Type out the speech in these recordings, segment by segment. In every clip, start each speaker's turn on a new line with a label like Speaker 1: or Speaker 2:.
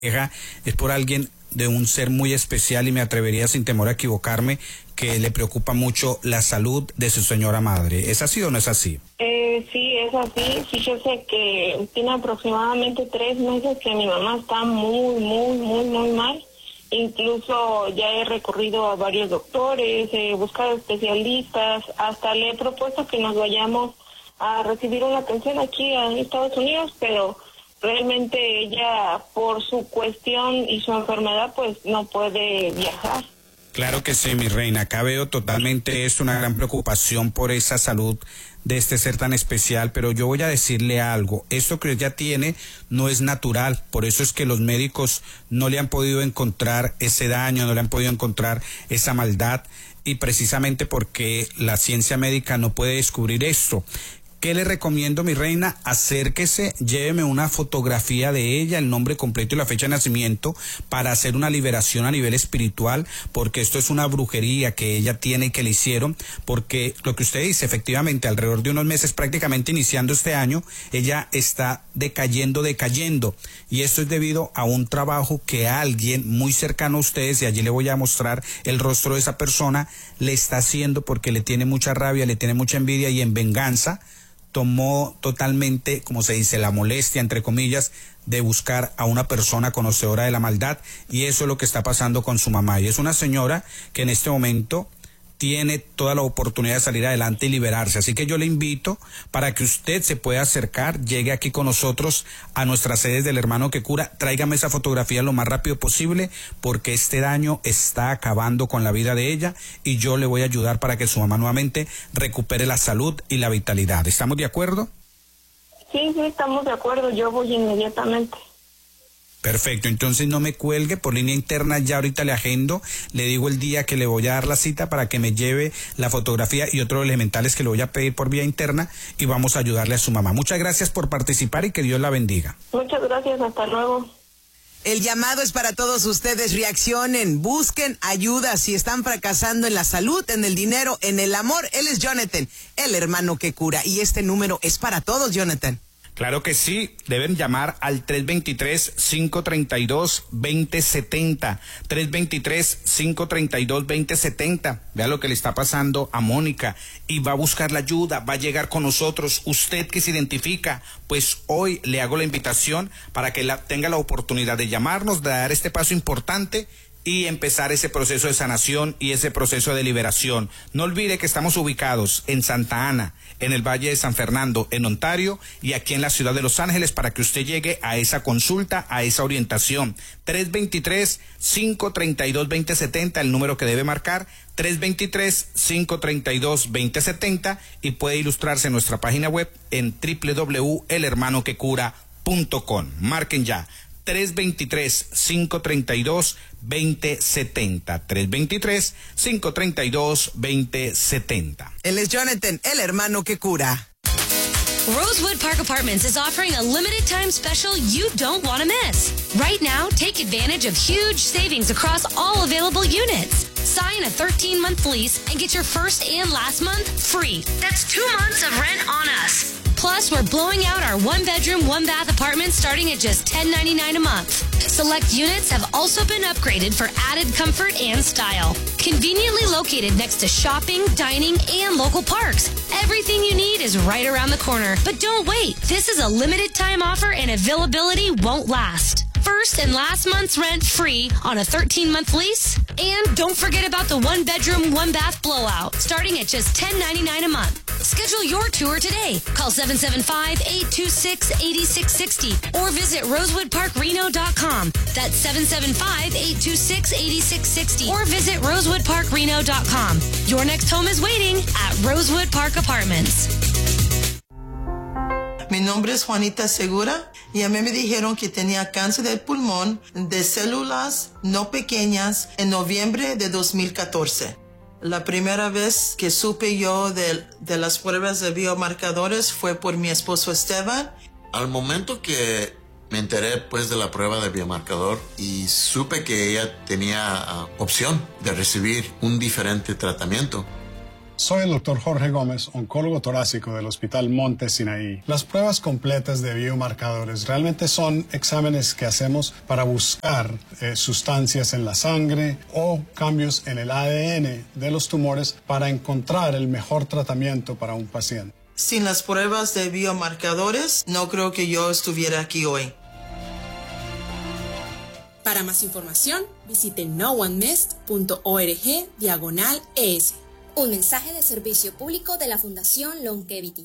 Speaker 1: es por alguien de un ser muy especial y me atrevería sin temor a equivocarme que le preocupa mucho la salud de su señora madre. ¿Es así o no es así?
Speaker 2: Sí, es así. Fíjese que tiene aproximadamente 3 meses que mi mamá está muy mal. Incluso ya he recurrido a varios doctores, he buscado especialistas, hasta le he propuesto que nos vayamos a recibir una atención aquí en Estados Unidos, pero realmente ella, por su cuestión y su enfermedad, pues no puede viajar.
Speaker 1: Claro que sí, mi reina. Acá veo totalmente esto, una gran preocupación por esa salud de este ser tan especial, pero yo voy a decirle algo. Esto que ella tiene no es natural, por eso es que los médicos no le han podido encontrar ese daño, no le han podido encontrar esa maldad, y precisamente porque la ciencia médica no puede descubrir esto. ¿Qué le recomiendo, mi reina? Acérquese, lléveme una fotografía de ella, el nombre completo y la fecha de nacimiento para hacer una liberación a nivel espiritual, porque esto es una brujería que ella tiene y que le hicieron, porque lo que usted dice, efectivamente, alrededor de unos meses, prácticamente iniciando este año, ella está decayendo, y esto es debido a un trabajo que alguien muy cercano a ustedes, y allí le voy a mostrar el rostro de esa persona, le está haciendo porque le tiene mucha rabia, le tiene mucha envidia, y en venganza tomó totalmente, como se dice, la molestia, entre comillas, de buscar a una persona conocedora de la maldad, y eso es lo que está pasando con su mamá. Y es una señora que en este momento tiene toda la oportunidad de salir adelante y liberarse. Así que yo le invito para que usted se pueda acercar, llegue aquí con nosotros a nuestras sedes del Hermano que Cura, tráigame esa fotografía lo más rápido posible, porque este daño está acabando con la vida de ella, y yo le voy a ayudar para que su mamá nuevamente recupere la salud y la vitalidad. ¿Estamos de acuerdo?
Speaker 2: Sí, estamos de acuerdo, yo voy inmediatamente.
Speaker 1: Perfecto, entonces no me cuelgue, por línea interna ya ahorita le agendo, le digo el día que le voy a dar la cita para que me lleve la fotografía y otros elementales que le voy a pedir por vía interna, y vamos a ayudarle a su mamá. Muchas gracias por participar y que Dios la bendiga.
Speaker 2: Muchas gracias, hasta luego.
Speaker 3: El llamado es para todos ustedes, reaccionen, busquen ayuda si están fracasando en la salud, en el dinero, en el amor. Él es Jonathan, el hermano que cura, y este número es para todos, Jonathan.
Speaker 1: Claro que sí, deben llamar al 323-532-2070, 323-532-2070. Vea lo que le está pasando a Mónica y va a buscar la ayuda, va a llegar con nosotros. Usted que se identifica, pues hoy le hago la invitación para que tenga la oportunidad de llamarnos, de dar este paso importante y empezar ese proceso de sanación y ese proceso de liberación. No olvide que estamos ubicados en Santa Ana, en el Valle de San Fernando, en Ontario, y aquí en la ciudad de Los Ángeles, para que usted llegue a esa consulta, a esa orientación. 323-532-2070, el número que debe marcar, 323-532-2070, y puede ilustrarse en nuestra página web en www.elhermanoquecura.com. Marquen ya. 323-532-2070. 323-532-2070.
Speaker 3: Él es Jonathan, el hermano que cura.
Speaker 4: Rosewood Park Apartments is offering a limited time special you don't want to miss. Right now, take advantage of huge savings across all available units. Sign a 13-month lease and get your first and last month free. That's 2 months of rent on us. Plus, we're blowing out our 1-bedroom, 1-bath apartments starting at just $10.99 a month. Select units have also been upgraded for added comfort and style. Conveniently located next to shopping, dining, and local parks. Everything you need is right around the corner. But don't wait. This is a limited time offer and availability won't last. First and last month's rent free on a 13-month lease. And don't forget about the 1-bedroom, 1-bath blowout, starting at just $10.99 a month. Schedule your tour today. Call 775-826-8660 or visit rosewoodparkreno.com. That's 775-826-8660 or visit rosewoodparkreno.com. Your next home is waiting at Rosewood Park Apartments.
Speaker 5: Mi nombre es Juanita Segura y a mí me dijeron que tenía cáncer del pulmón de células no pequeñas en noviembre de 2014. La primera vez que supe yo de las pruebas de biomarcadores fue por mi esposo Esteban.
Speaker 6: Al momento que me enteré pues de la prueba de biomarcador y supe que ella tenía opción de recibir un diferente tratamiento,
Speaker 7: Soy el Dr. Jorge Gómez, oncólogo torácico del Hospital Monte Sinaí. Las pruebas completas de biomarcadores realmente son exámenes que hacemos para buscar sustancias en la sangre o cambios en el ADN de los tumores para encontrar el mejor tratamiento para un paciente.
Speaker 5: Sin las pruebas de biomarcadores, no creo que yo estuviera aquí hoy.
Speaker 8: Para más información, visite noonemissed.org/ES.
Speaker 9: Un mensaje de servicio público de la Fundación Longevity.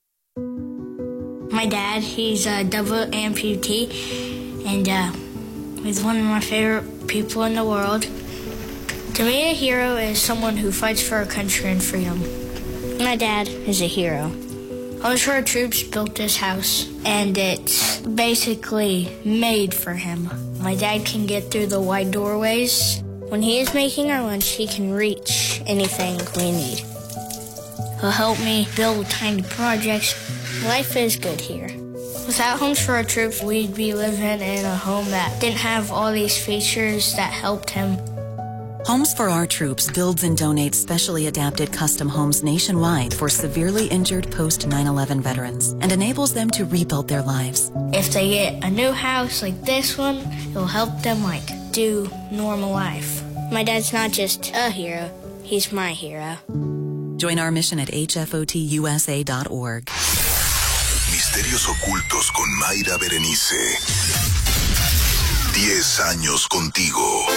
Speaker 10: My dad, he's a double amputee, and he's one of my favorite people in the world. To me, a hero is someone who fights for our country and freedom. My dad is a hero. Homes for Our Troops built this house, and it's basically made for him. My dad can get through the wide doorways. When he is making our lunch, he can reach anything we need. He'll help me build tiny projects. Life is good here. Without Homes for Our Troops, we'd be living in a home that didn't have all these features that helped him.
Speaker 11: Homes for Our Troops builds and donates specially adapted custom homes nationwide for severely injured post-9/11 veterans and enables them to rebuild their lives.
Speaker 10: If they get a new house like this one, it'll help them do normal life. My dad's not just a hero, he's my hero.
Speaker 11: Join our mission at hfotusa.org.
Speaker 12: Misterios ocultos con Mayra Berenice. 10 años contigo.